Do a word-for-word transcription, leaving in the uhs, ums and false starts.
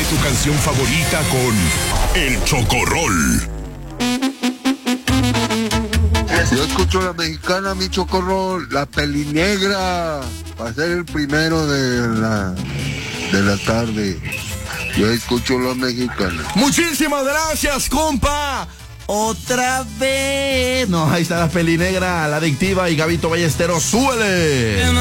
tu canción favorita con El Chocorrol. Yo escucho la mexicana, mi Chocorrol, la pelinegra, para ser el primero de la, de la tarde. Yo escucho la mexicana. Muchísimas gracias, compa. Otra vez. No, ahí está la pelinegra, la adictiva y Gabito Ballesteros, súbele.